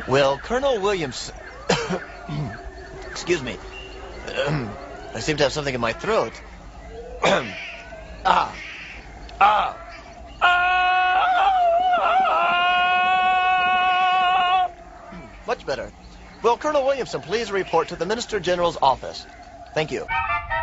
Will Colonel Williams... Excuse me. I seem to have something in my throat. Ah! Much better. Will Colonel Williamson please report to the Minister General's office? Thank you.